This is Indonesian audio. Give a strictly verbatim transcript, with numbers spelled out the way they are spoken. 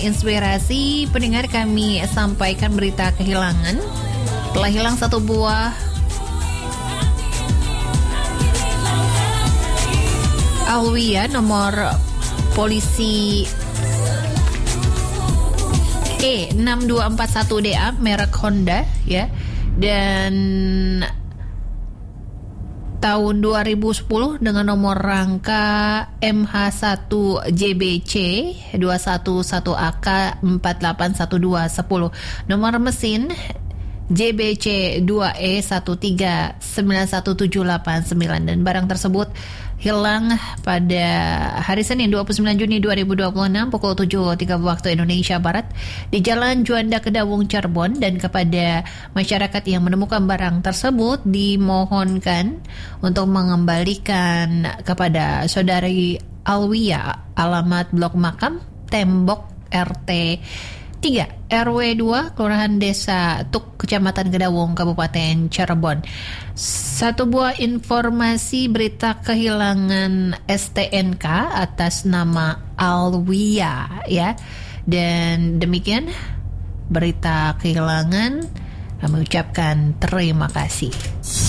Inspirasi pendengar, kami sampaikan berita kehilangan. Telah hilang satu buah Alwia nomor polisi E enam dua empat satu D A merek Honda ya, dan tahun dua ribu sepuluh dengan nomor rangka M H satu J B C dua satu satu A K empat delapan satu dua satu nol, nomor mesin J B C dua E satu tiga sembilan satu tujuh delapan sembilan, dan barang tersebut hilang pada hari Senin dua puluh sembilan Juni dua ribu dua puluh enam pukul tujuh tiga puluh waktu Indonesia Barat di Jalan Juanda Kedawung, Cirebon. Dan kepada masyarakat yang menemukan barang tersebut dimohonkan untuk mengembalikan kepada saudari Alwia alamat Blok Makam Tembok R T tiga R W dua Kelurahan Desa Tuk Kecamatan Kedawung Kabupaten Cirebon. Satu buah informasi berita kehilangan S T N K atas nama Alwia ya. Dan demikian berita kehilangan, kami ucapkan terima kasih.